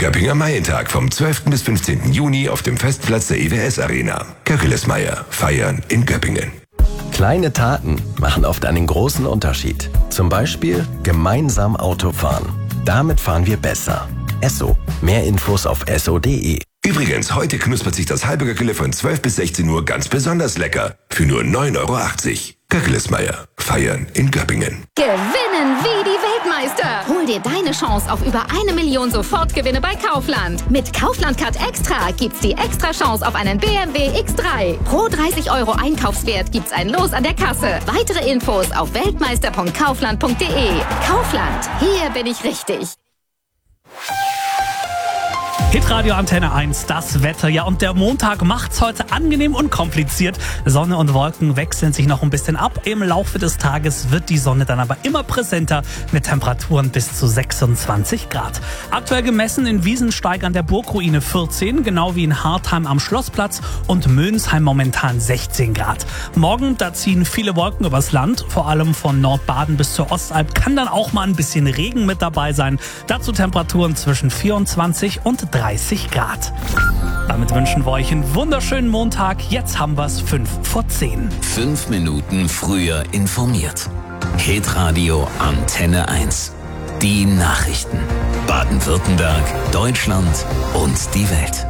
Göppinger Maientag vom 12. bis 15. Juni auf dem Festplatz der IWS Arena. Kirkeles-Meier. Feiern in Göppingen. Kleine Taten machen oft einen großen Unterschied. Zum Beispiel gemeinsam Auto fahren. Damit fahren wir besser. Esso. Mehr Infos auf esso.de. Übrigens, heute knuspert sich das halbe Göckele von 12 bis 16 Uhr ganz besonders lecker. Für nur 9,80 €. Göckeles-Meier. Feiern in Göppingen. Gewinnen wie die Weltmeister. Hol dir deine Chance auf über 1 Million Sofortgewinne bei Kaufland. Mit Kaufland Card Extra gibt's die extra Chance auf einen BMW X3. Pro 30 € Einkaufswert gibt's ein Los an der Kasse. Weitere Infos auf weltmeister.kaufland.de. Kaufland. Hier bin ich richtig. Hitradio Antenne 1, das Wetter. Ja, und der Montag macht's heute angenehm unkompliziert. Sonne und Wolken wechseln sich noch ein bisschen ab. Im Laufe des Tages wird die Sonne dann aber immer präsenter mit Temperaturen bis zu 26 Grad. Aktuell gemessen in Wiesensteig an der Burgruine 14, genau wie in Hartheim am Schlossplatz und Mönsheim momentan 16 Grad. Morgen, da ziehen viele Wolken übers Land, vor allem von Nordbaden bis zur Ostalb. Kann dann auch mal ein bisschen Regen mit dabei sein. Dazu Temperaturen zwischen 24 und 30 Grad. Damit wünschen wir euch einen wunderschönen Montag. Jetzt haben wir es 5 vor 10. 5 Minuten früher informiert. Hitradio Antenne 1. Die Nachrichten. Baden-Württemberg, Deutschland und die Welt.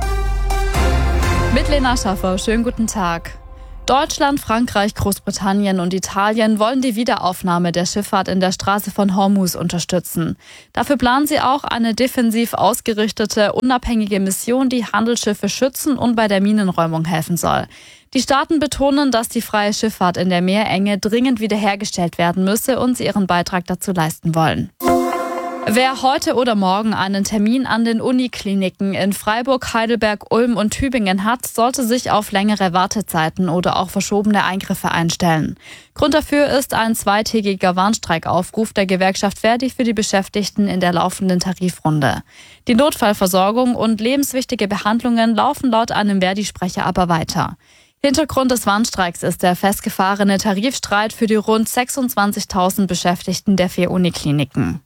Mit Lena Schaffer, schönen guten Tag. Deutschland, Frankreich, Großbritannien und Italien wollen die Wiederaufnahme der Schifffahrt in der Straße von Hormuz unterstützen. Dafür planen sie auch eine defensiv ausgerichtete, unabhängige Mission, die Handelsschiffe schützen und bei der Minenräumung helfen soll. Die Staaten betonen, dass die freie Schifffahrt in der Meerenge dringend wiederhergestellt werden müsse und sie ihren Beitrag dazu leisten wollen. Wer heute oder morgen einen Termin an den Unikliniken in Freiburg, Heidelberg, Ulm und Tübingen hat, sollte sich auf längere Wartezeiten oder auch verschobene Eingriffe einstellen. Grund dafür ist ein 2-tägiger Warnstreikaufruf der Gewerkschaft Verdi für die Beschäftigten in der laufenden Tarifrunde. Die Notfallversorgung und lebenswichtige Behandlungen laufen laut einem Verdi-Sprecher aber weiter. Hintergrund des Warnstreiks ist der festgefahrene Tarifstreit für die rund 26.000 Beschäftigten der 4 Unikliniken.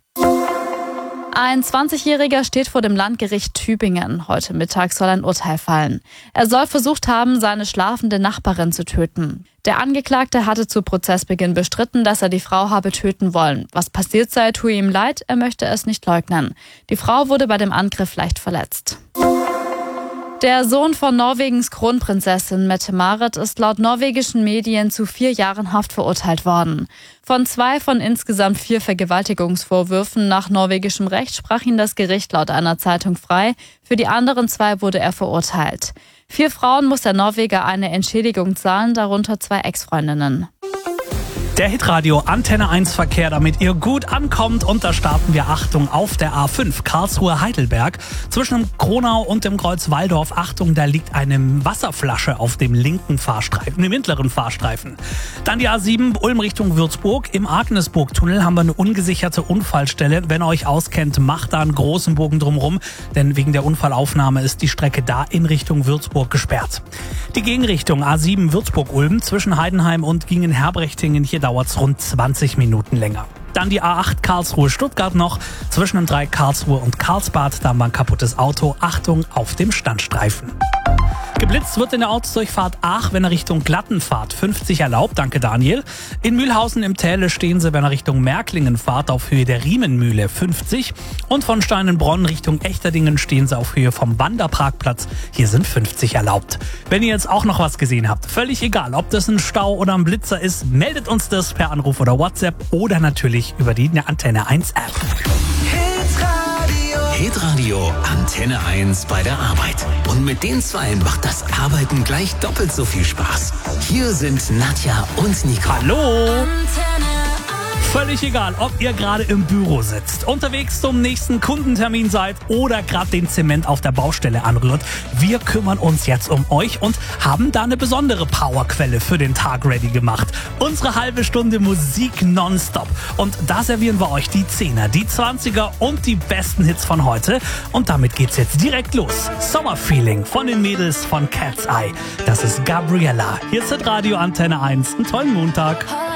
Ein 20-Jähriger steht vor dem Landgericht Tübingen. Heute Mittag soll ein Urteil fallen. Er soll versucht haben, seine schlafende Nachbarin zu töten. Der Angeklagte hatte zu Prozessbeginn bestritten, dass er die Frau habe töten wollen. Was passiert sei, tue ihm leid, er möchte es nicht leugnen. Die Frau wurde bei dem Angriff leicht verletzt. Der Sohn von Norwegens Kronprinzessin Mette-Marit ist laut norwegischen Medien zu 4 Jahren Haft verurteilt worden. Von 2 von insgesamt 4 Vergewaltigungsvorwürfen nach norwegischem Recht sprach ihn das Gericht laut einer Zeitung frei. Für die anderen 2 wurde er verurteilt. 4 Frauen muss der Norweger eine Entschädigung zahlen, darunter 2 Ex-Freundinnen. Der Hitradio Antenne 1 Verkehr, damit ihr gut ankommt. Und da starten wir, Achtung, auf der A5 Karlsruhe-Heidelberg. Zwischen dem Kronau und dem Kreuz Walldorf, Achtung, da liegt eine Wasserflasche auf dem linken Fahrstreifen, im mittleren Fahrstreifen. Dann die A7 Ulm Richtung Würzburg. Im Agnesburg-Tunnel haben wir eine ungesicherte Unfallstelle. Wenn ihr euch auskennt, macht da einen großen Bogen drumherum, denn wegen der Unfallaufnahme ist die Strecke da in Richtung Würzburg gesperrt. Die Gegenrichtung A7 Würzburg-Ulm zwischen Heidenheim und Gingen-Herbrechtingen, hier dauert's rund 20 Minuten länger. Dann die A8 Karlsruhe-Stuttgart noch. Zwischen dem 3 Karlsruhe und Karlsbad, da war ein kaputtes Auto. Achtung auf dem Standstreifen. Geblitzt wird in der Ortsdurchfahrt Aach, wenn er Richtung Glatten fahrt. 50 erlaubt, danke Daniel. In Mühlhausen im Täle stehen sie, wenn er Richtung Märklingen fahrt, auf Höhe der Riemenmühle 50. Und von Steinenbronn Richtung Echterdingen stehen sie auf Höhe vom Wanderparkplatz. Hier sind 50 erlaubt. Wenn ihr jetzt auch noch was gesehen habt, völlig egal, ob das ein Stau oder ein Blitzer ist, meldet uns das per Anruf oder WhatsApp oder natürlich über die Antenne 1 App. Hitradio Antenne 1 bei der Arbeit. Und mit den 2 macht das Arbeiten gleich doppelt so viel Spaß. Hier sind Nadja und Nico. Hallo! Völlig egal, ob ihr gerade im Büro sitzt, unterwegs zum nächsten Kundentermin seid oder gerade den Zement auf der Baustelle anrührt. Wir kümmern uns jetzt um euch und haben da eine besondere Powerquelle für den Tag ready gemacht. Unsere halbe Stunde Musik nonstop. Und da servieren wir euch die 10er, die 20er und die besten Hits von heute. Und damit geht's jetzt direkt los. Sommerfeeling von den Mädels von Cat's Eye. Das ist Gabriella. Hier ist Radio Antenne 1. Einen tollen Montag.